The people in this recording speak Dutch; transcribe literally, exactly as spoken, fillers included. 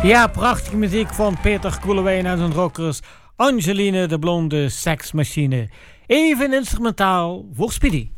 Ja, prachtige muziek van Peter Koelewijn en zijn rockers. Angeline, de blonde seksmachine. Even instrumentaal voor Speedy.